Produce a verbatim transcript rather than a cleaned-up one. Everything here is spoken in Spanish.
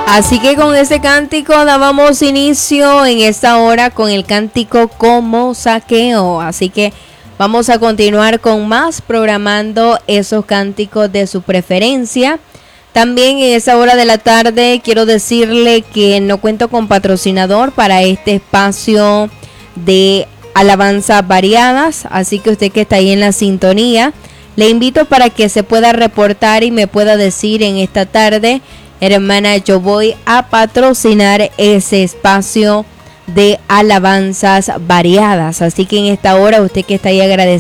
Así que con ese cántico dábamos inicio en esta hora con el cántico como saqueo. Así que vamos a continuar con más programando esos cánticos de su preferencia. También en esa hora de la tarde quiero decirle que no cuento con patrocinador para este espacio de alabanzas variadas. Así que usted que está ahí en la sintonía, le invito para que se pueda reportar y me pueda decir en esta tarde: hermana, yo voy a patrocinar ese espacio de alabanzas variadas. Así que en esta hora, usted que está ahí agradecido,